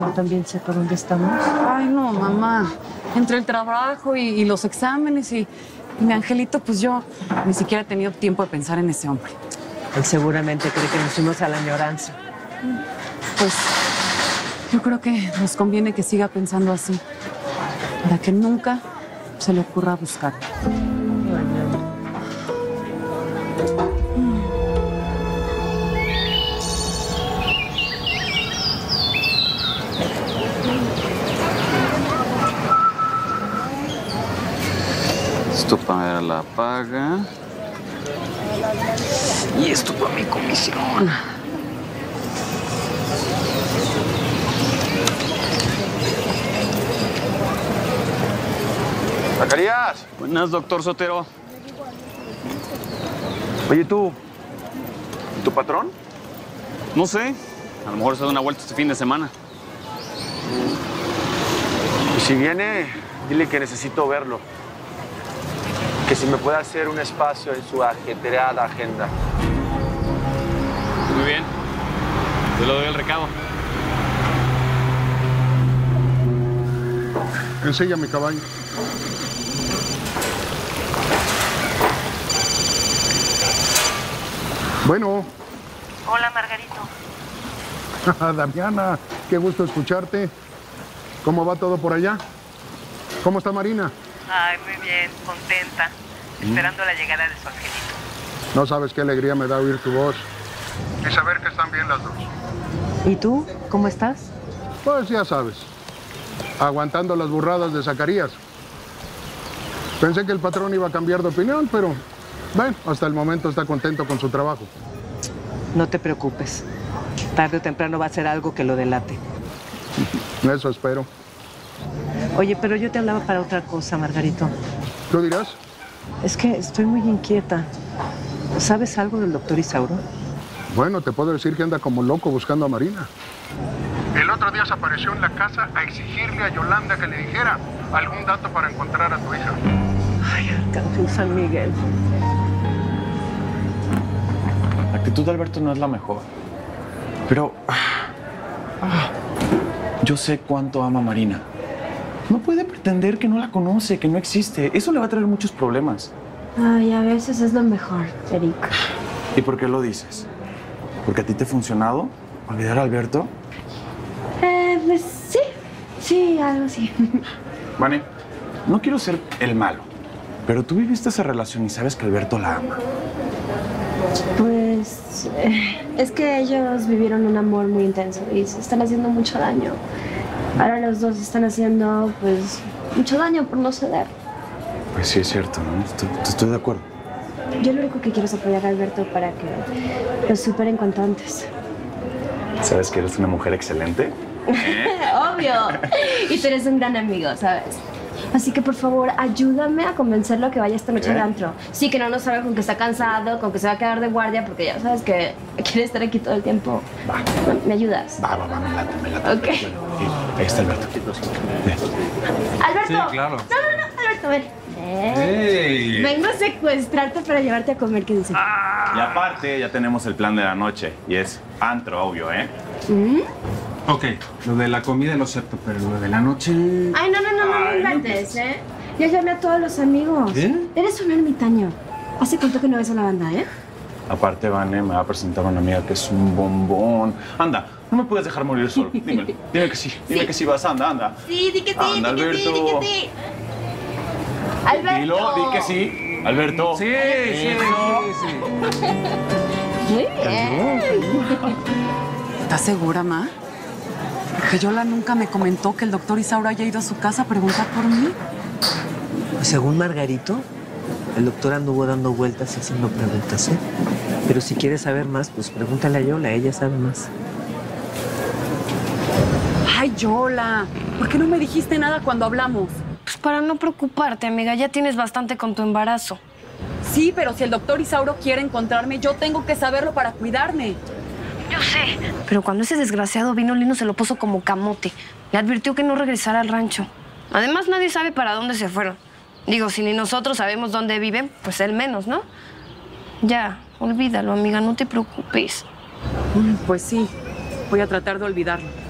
Yo también sepa dónde estamos. Ay, no, mamá. Entre el trabajo y los exámenes y mi angelito, pues yo ni siquiera he tenido tiempo de pensar en ese hombre. Él seguramente cree que nos fuimos a la añoranza. Pues yo creo que nos conviene que siga pensando así, para que nunca se le ocurra buscar. Esto para la paga. Y esto para mi comisión. ¡Zacarías! Buenas, doctor Sotero. Oye, tú, ¿tu patrón? No sé. A lo mejor se da una vuelta este fin de semana. Y si viene, dile que necesito verlo. Que si me puede hacer un espacio en su ajetreada agenda. Muy bien. Te lo doy el recado. Enseña mi caballo. Bueno. Hola, Margarito. Damiana, qué gusto escucharte. ¿Cómo va todo por allá? ¿Cómo está Marina? Ay, muy bien, contenta. Esperando la llegada de su angelito. No sabes qué alegría me da oír tu voz. Y saber que están bien las dos. ¿Y tú? ¿Cómo estás? Pues ya sabes. Aguantando las burradas de Zacarías. Pensé que el patrón iba a cambiar de opinión, pero bueno, hasta el momento está contento con su trabajo. No te preocupes. Tarde o temprano va a ser algo que lo delate. Eso espero. Oye, pero yo te hablaba para otra cosa, Margarito. ¿Tú dirás? Es que estoy muy inquieta. ¿Sabes algo del doctor Isauro? Bueno, te puedo decir que anda como loco buscando a Marina. El otro día se apareció en la casa a exigirle a Yolanda que le dijera algún dato para encontrar a tu hija. Ay, Arcángel San Miguel. La actitud de Alberto no es la mejor. Pero yo sé cuánto ama a Marina. No puede pretender que no la conoce, que no existe. Eso le va a traer muchos problemas. Ay, a veces es lo mejor, Eric. ¿Y por qué lo dices? ¿Porque a ti te ha funcionado olvidar a Alberto? Pues sí, algo así. Vane, no quiero ser el malo, pero tú viviste esa relación y sabes que Alberto la ama. Pues es que ellos vivieron un amor muy intenso y se están haciendo mucho daño. Ahora los dos están haciendo, pues, mucho daño por no ceder. Pues sí, es cierto, ¿no? Estoy de acuerdo. Yo lo único que quiero es apoyar a Alberto para que lo superen cuanto antes. ¿Sabes que eres una mujer excelente? Obvio. Y tú eres un gran amigo, ¿sabes? Así que, por favor, ayúdame a convencerlo a que vaya esta noche al antro. Sí, que no nos salga con que está cansado, con que se va a quedar de guardia, porque ya sabes que quiere estar aquí todo el tiempo. Va. ¿Me ayudas? Va, me late. Ok. Ahí está Alberto. Ven. ¡Alberto! Sí, claro. No, Alberto, ven. ¡Ey! Vengo a secuestrarte para llevarte a comer, ¿qué dices? Y aparte, ya tenemos el plan de la noche. Y es antro, obvio, ¿eh? Ok, lo de la comida lo acepto, pero lo de la noche... Ay, no inventes, ¿eh? Ya llamé a todos los amigos. ¿Qué? Eres un ermitaño. ¿Hace cuánto que no ves a la banda, eh? Aparte, Vane, me va a presentar a una amiga que es un bombón. Anda, no me puedes dejar morir solo. Dímelo. Dime que sí. Dime que sí vas. Anda. Sí, di que sí, Anda, di que sí, Alberto. di que sí. ¡Alberto! Dilo, di que sí. Alberto. Sí. Muy bien. ¿Estás segura, ma? Porque Yola nunca me comentó que el doctor Isauro haya ido a su casa a preguntar por mí. Pues según Margarito, el doctor anduvo dando vueltas y haciendo preguntas, ¿eh? Pero si quieres saber más, pues pregúntale a Yola, ella sabe más. Ay, Yola, ¿por qué no me dijiste nada cuando hablamos? Pues para no preocuparte, amiga, ya tienes bastante con tu embarazo. Sí, pero si el doctor Isauro quiere encontrarme, yo tengo que saberlo para cuidarme. Yo sé. Pero cuando ese desgraciado vino, Lino se lo puso como camote. Le advirtió que no regresara al rancho. Además, nadie sabe para dónde se fueron. Digo, si ni nosotros sabemos dónde viven, pues él menos, ¿no? Ya, olvídalo, amiga, no te preocupes. Pues sí, voy a tratar de olvidarlo.